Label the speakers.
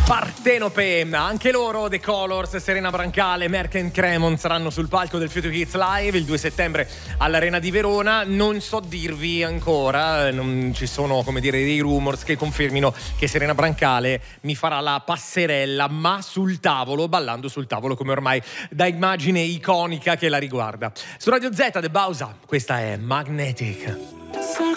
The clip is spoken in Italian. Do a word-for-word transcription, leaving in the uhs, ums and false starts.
Speaker 1: Partenope, anche loro, The Colors, Serena Brancale, Merck and Cremon saranno sul palco del Future Hits Live il due settembre all'Arena di Verona. Non so dirvi ancora, non ci sono, come dire, dei rumors che confermino che Serena Brancale mi farà la passerella, ma sul tavolo, ballando sul tavolo come ormai da immagine iconica che la riguarda. Su Radio Z, The Bausa, questa è Magnetic.